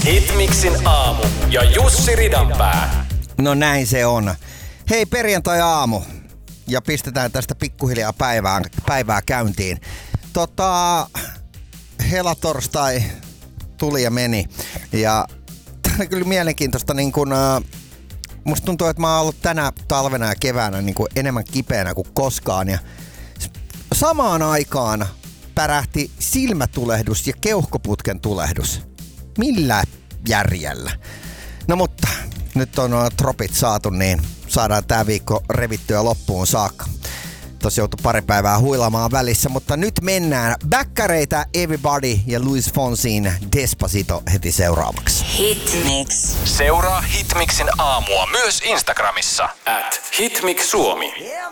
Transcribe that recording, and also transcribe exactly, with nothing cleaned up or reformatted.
Hitmixin aamu ja Jussi Ridanpää. No näin se on. Hei, perjantai-aamu. Ja pistetään tästä pikkuhiljaa päivää, päivää käyntiin. Tota, helatorstai tuli ja meni. Ja tämä on kyllä mielenkiintoista. Niin kun, äh, musta tuntuu, että mä oon ollut tänä talvena ja keväänä niin kun enemmän kipeänä kuin koskaan. Ja samaan aikaan pärähti silmätulehdus ja keuhkoputken tulehdus. Millä järjellä? No mutta nyt on uh, tropit saatu, niin saadaan tää viikko revittyä loppuun saakka. Tosi joutui pari päivää huilamaan välissä, mutta nyt mennään. Bäkkäreitä Everybody ja Luis Fonsin Despacito heti seuraavaksi. Hitmix. Seuraa Hitmixin aamua myös Instagramissa. At Hitmix Suomi.